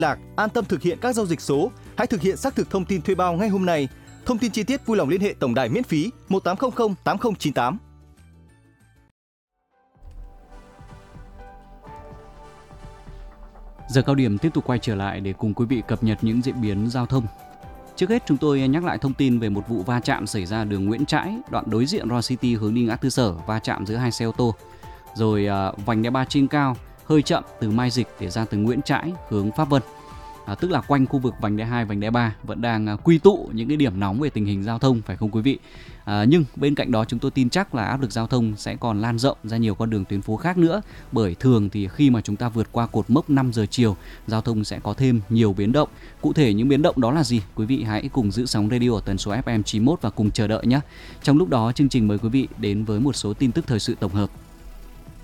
lạc, an tâm thực hiện các giao dịch số. Hãy thực hiện xác thực thông tin thuê bao ngay hôm nay. Thông tin chi tiết vui lòng liên hệ tổng đài miễn phí 1800 8098. Giờ cao điểm tiếp tục quay trở lại để cùng quý vị cập nhật những diễn biến giao thông. Trước hết chúng tôi nhắc lại thông tin về một vụ va chạm xảy ra đường Nguyễn Trãi, đoạn đối diện Ro City hướng đi ngã tư Sở, va chạm giữa hai xe ô tô. Rồi vành đai 3 trên cao hơi chậm từ Mai Dịch để ra từ Nguyễn Trãi hướng Pháp Vân. Tức là quanh khu vực vành đai 2, vành đai 3 vẫn đang quy tụ những cái điểm nóng về tình hình giao thông, phải không quý vị? Nhưng bên cạnh đó chúng tôi tin chắc là áp lực giao thông sẽ còn lan rộng ra nhiều con đường tuyến phố khác nữa, bởi thường thì khi mà chúng ta vượt qua cột mốc 5 giờ chiều, giao thông sẽ có thêm nhiều biến động. Cụ thể những biến động đó là gì? Quý vị hãy cùng giữ sóng radio ở tần số FM 91 và cùng chờ đợi nhé. Trong lúc đó chương trình mời quý vị đến với một số tin tức thời sự tổng hợp.